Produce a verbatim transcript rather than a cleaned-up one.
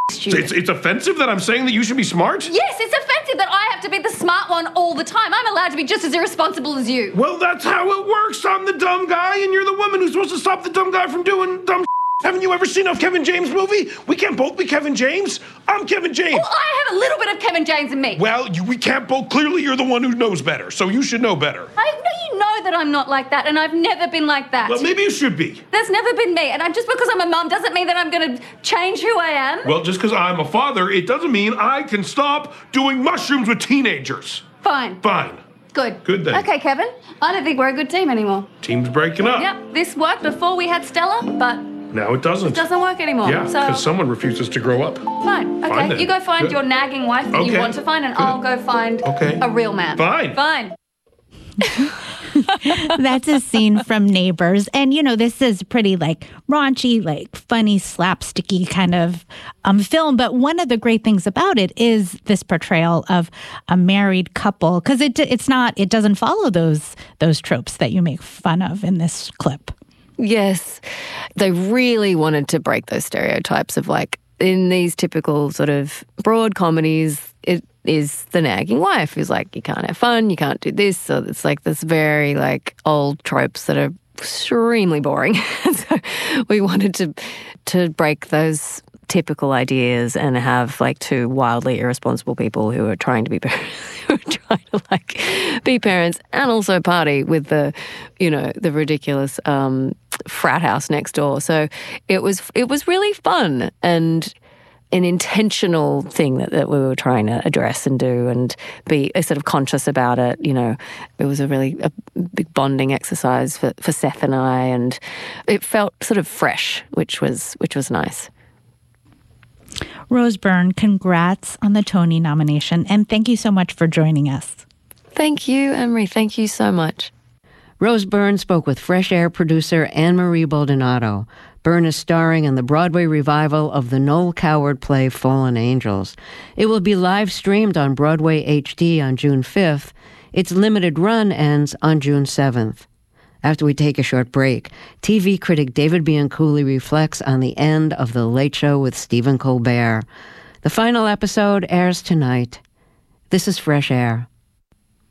stupid. It's, it's offensive that I'm saying that you should be smart? Yes, it's offensive that I have to be the smart one all the time. I'm allowed to be just as irresponsible as you. Well, that's how it works. I'm the dumb guy, and you're the woman who's supposed to stop the dumb guy from doing dumb shit. Haven't you ever seen a Kevin James movie? We can't both be Kevin James. I'm Kevin James. Well, I have a little bit of Kevin James in me. Well, you, we can't both. Clearly, you're the one who knows better, so you should know better. I know you know that I'm not like that, and I've never been like that. Well, maybe you should be. That's never been me, and I'm, just because I'm a mum doesn't mean that I'm going to change who I am. Well, just because I'm a father, it doesn't mean I can stop doing mushrooms with teenagers. Fine. Fine. Good. Good then. Okay, Kevin. I don't think we're a good team anymore. Team's breaking up. Yep, this worked before we had Stella, but now it doesn't. it doesn't work anymore. Yeah, so because someone refuses to grow up. fine. Okay, Fine then. you go find Good. your nagging wife that Okay. you want to find, and Good. I'll go find Okay. a real man. Fine. Fine. That's a scene from Neighbors. And, you know, this is pretty like raunchy, like funny, slapsticky kind of um, film. But one of the great things about it is this portrayal of a married couple, because it it's not, it doesn't follow those those tropes that you make fun of in this clip. Yes. They really wanted to break those stereotypes of like, in these typical sort of broad comedies, it is the nagging wife who's like, you can't have fun, you can't do this. So it's like this very like old tropes that are extremely boring. So we wanted to to break those typical ideas and have like two wildly irresponsible people who are trying to be who are trying to like be parents and also party with the, you know, the ridiculous um, frat house next door. So it was it was really fun and an intentional thing that, that we were trying to address and do and be sort of conscious about it. You know, it was a really a big bonding exercise for, for Seth and I, and it felt sort of fresh, which was which was nice. Rose Byrne, congrats on the Tony nomination, and thank you so much for joining us. Thank you, Emery. Thank you so much. Rose Byrne spoke with Fresh Air producer Anne-Marie Baldonado. Byrne is starring in the Broadway revival of the Noel Coward play Fallen Angels. It will be live streamed on Broadway H D on June fifth. Its limited run ends on June seventh. After we take a short break, T V critic David Bianculli reflects on the end of The Late Show with Stephen Colbert. The final episode airs tonight. This is Fresh Air.